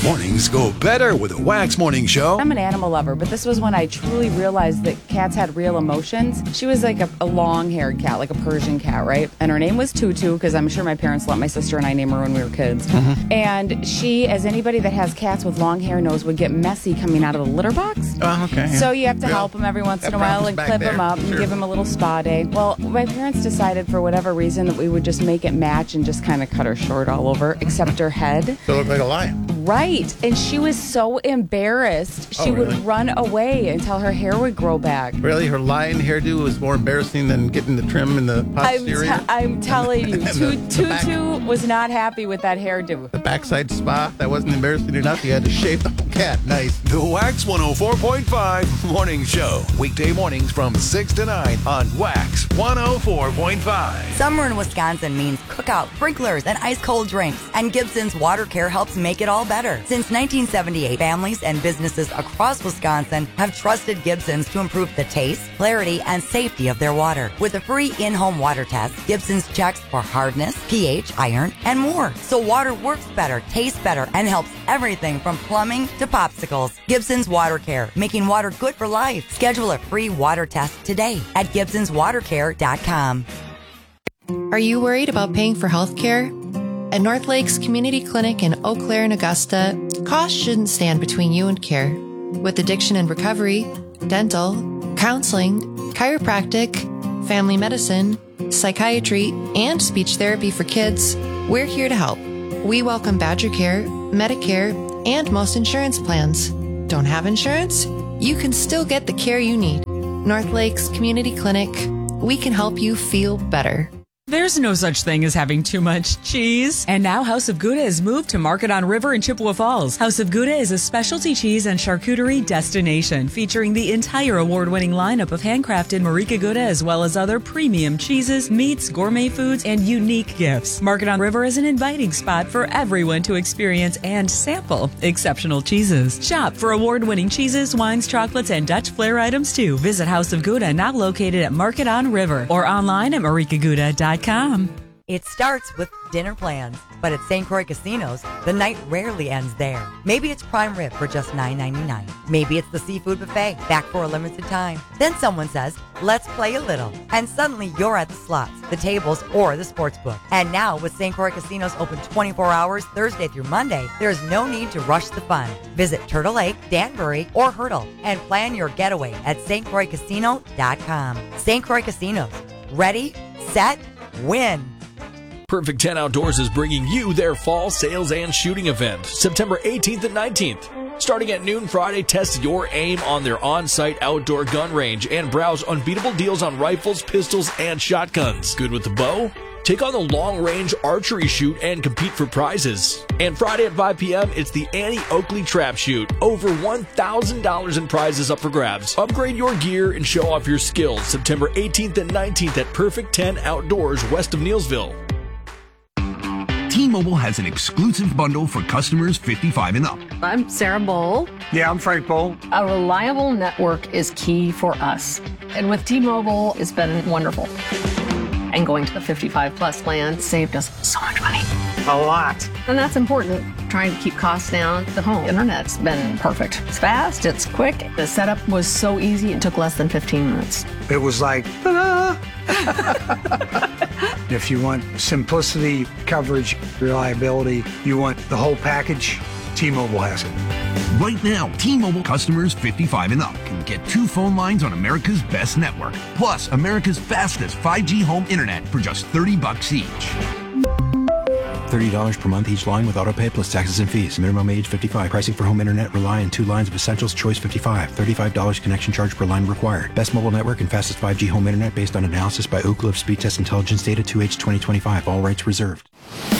Mornings go better with a Wax Morning Show. I'm an animal lover, but this was when I truly realized that cats had real emotions. She was like a long-haired cat, like a Persian cat, right? And her name was Tutu, because I'm sure my parents let my sister and I name her when we were kids. Mm-hmm. And she, as anybody that has cats with long hair knows, would get messy coming out of the litter box. Oh, okay. So you have to help them every once in a while and clip them up and give them a little spa day. Well, my parents decided for whatever reason that we would just make it match and just kind of cut her short all over, except her head. So it looked like a lion. Right. And she was so embarrassed. She would run away until her hair would grow back. Really? Her lion hairdo was more embarrassing than getting the trim in the posterior? I'm telling you, Tutu was not happy with that hairdo. The backside spa, that wasn't embarrassing enough. You had to shave the whole cat. Nice. The Wax 104.5 Morning Show. Weekday mornings from 6 to 9 on Wax 104.5. Summer in Wisconsin means cookout, sprinklers, and ice-cold drinks. And Gibson's Water Care helps make it all better. Since 1978, families and businesses across Wisconsin have trusted Gibson's to improve the taste, clarity, and safety of their water. With a free in-home water test, Gibson's checks for hardness, pH, iron, and more. So water works better, tastes better, and helps everything from plumbing to popsicles. Gibson's Water Care, making water good for life. Schedule a free water test today at Gibson'sWaterCare.com. Are you worried about paying for health care? At North Lakes Community Clinic in Eau Claire and Augusta, costs shouldn't stand between you and care. With addiction and recovery, dental, counseling, chiropractic, family medicine, psychiatry, and speech therapy for kids, we're here to help. We welcome Badger Care, Medicare, and most insurance plans. Don't have insurance? You can still get the care you need. North Lakes Community Clinic, we can help you feel better. There's no such thing as having too much cheese. And now House of Gouda has moved to Market on River in Chippewa Falls. House of Gouda is a specialty cheese and charcuterie destination featuring the entire award-winning lineup of handcrafted Marika Gouda as well as other premium cheeses, meats, gourmet foods, and unique gifts. Market on River is an inviting spot for everyone to experience and sample exceptional cheeses. Shop for award-winning cheeses, wines, chocolates, and Dutch flair items too. Visit House of Gouda, now located at Market on River, or online at marikagouda.com. It starts with dinner plans, but at St. Croix Casinos, the night rarely ends there. Maybe it's prime rib for just $9.99. Maybe it's the seafood buffet, back for a limited time. Then someone says, let's play a little. And suddenly you're at the slots, the tables, or the sports book. And now with St. Croix Casinos open 24 hours Thursday through Monday, there's no need to rush the fun. Visit Turtle Lake, Danbury, or Hurdle and plan your getaway at stcroixcasino.com. St. Croix Casinos. Ready, set, win. Perfect 10 Outdoors is bringing you their fall sales and shooting event, September 18th and 19th. Starting at noon Friday, test your aim on their on-site outdoor gun range and browse unbeatable deals on rifles, pistols, and shotguns. Good with the bow? Take on the long-range archery shoot and compete for prizes. And Friday at 5 p.m., it's the Annie Oakley Trap Shoot. Over $1,000 in prizes up for grabs. Upgrade your gear and show off your skills, September 18th and 19th at Perfect 10 Outdoors west of Neillsville. T-Mobile has an exclusive bundle for customers 55 and up. I'm Sarah Bowl. Yeah, I'm Frank Bowl. A reliable network is key for us. And with T-Mobile, it's been wonderful. And going to the 55 plus plan saved us so much money. A lot. And that's important. Trying to keep costs down. The home internet's been perfect. It's fast, it's quick. The setup was so easy, it took less than 15 minutes. It was like, ta-da! If you want simplicity, coverage, reliability, you want the whole package, T-Mobile has it. Right now, T-Mobile customers 55 and up can get 2 phone lines on America's best network, plus America's fastest 5G home internet for just $30 each. $30 per month each line with autopay plus taxes and fees. Minimum age 55. Pricing for home internet rely on 2 lines of Essentials Choice 55. $35 connection charge per line required. Best mobile network and fastest 5G home internet based on analysis by Ookla of Speed Test Intelligence Data 2H 2025. All rights reserved.